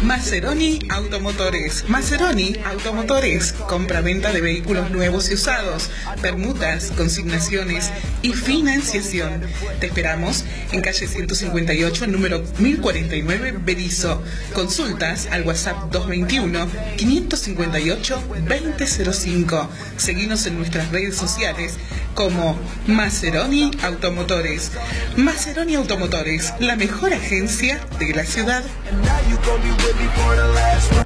Maseroni Automotores. Maseroni Automotores. Compra-venta de vehículos nuevos y usados, permutas, consignaciones y financiación. Te esperamos en calle 158, número 1049, Berisso. Consultas al WhatsApp 221-558-2005. Seguinos en nuestras redes sociales como Maseroni Automotores. Maseroni Automotores, la mejor agencia de la ciudad.